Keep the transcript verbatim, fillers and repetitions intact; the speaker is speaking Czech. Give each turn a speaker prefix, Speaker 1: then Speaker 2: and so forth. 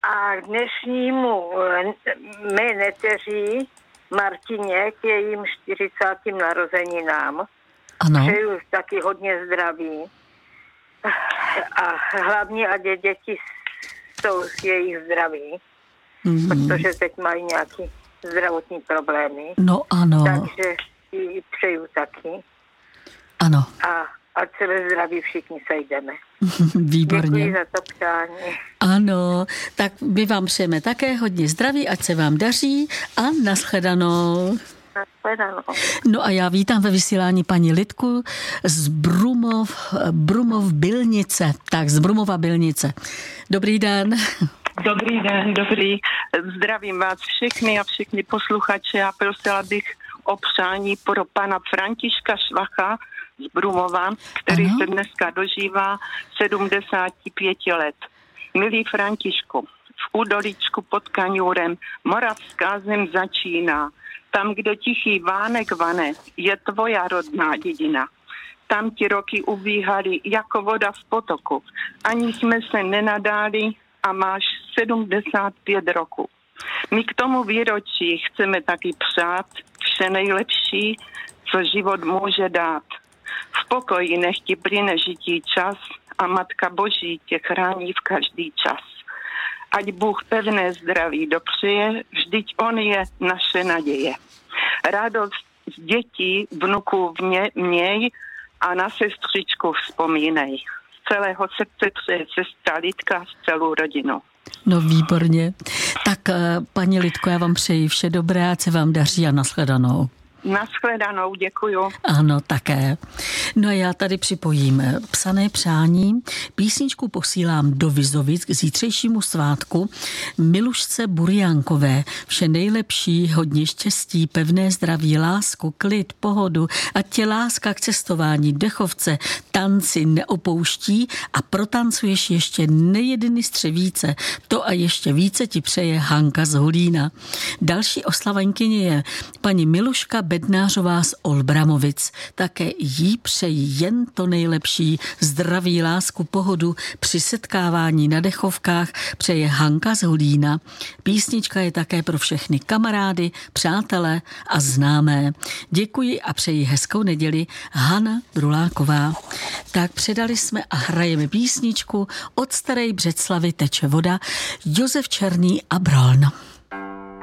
Speaker 1: A dnešnímu mé neteří Martině k jejím čtyřicátým narozeninám
Speaker 2: ano.
Speaker 1: přeju taky hodně zdraví. A hlavně, ať děti jsou jejich zdraví, mm. protože teď mají nějaké zdravotní problémy.
Speaker 2: No ano.
Speaker 1: Takže ji přeju taky.
Speaker 2: Ano.
Speaker 1: A ať se ve zdraví všichni sejdeme.
Speaker 2: Výborně.
Speaker 1: Děkuji za to přání.
Speaker 2: Ano, tak my vám přejeme také hodně zdraví, ať se vám daří a nashledanou.
Speaker 1: Nashledanou.
Speaker 2: No a já vítám ve vysílání paní Lidku z Brumov, Brumov Bylnice. Tak, z Brumova Bylnice. Dobrý den.
Speaker 3: Dobrý den, dobrý. Zdravím vás všechny a všechny posluchače a prosila bych o přání pro pana Františka Švacha z Brumova, který ano. se dneska dožívá sedmdesát pět let. Milý Františku, v údolíčku pod Kaňůrem moravská zem začíná. Tam, kde tichý vánek vane, je tvoja rodná dědina. Tam ti roky ubíhaly jako voda v potoku. Ani jsme se nenadáli a máš sedmdesát pět roku. My k tomu výročí chceme taky přát vše nejlepší, co život může dát. V pokoji nech ti plyne žití čas a Matka Boží tě chrání v každý čas. Ať Bůh pevné zdraví dopřeje, vždyť On je naše naděje. Radost z dětí, vnuků mě, měj a na sestřičku vzpomínej. Z celého srdce přeje sestra Lidka s celou rodinou.
Speaker 2: No výborně. Tak paní Lidko, já vám přeji vše dobré, ať se vám daří a nashledanou.
Speaker 3: Nashledanou, děkuju.
Speaker 2: Ano, také. No a já tady připojím psané přání. Písničku posílám do Vizovic k zítřejšímu svátku Milušce Burjánkové. Vše nejlepší, hodně štěstí, pevné zdraví, lásku, klid, pohodu a tě láska k cestování, dechovce, tanci neopouští a protancuješ ještě nejedny střevíce. To a ještě více ti přeje Hanka z Hulína. Další oslavenkyně je paní Miluška Bednářová z Olbramovic. Také jí přeji jen to nejlepší, zdraví, lásku, pohodu při setkávání na dechovkách přeje Hanka z Hulína. Písnička je také pro všechny kamarády, přátelé a známé. Děkuji a přeji hezkou neděli. Hana Druláková. Tak předali jsme a hrajeme písničku Od staré Břeclavy teče voda, Josef Černý a Broln.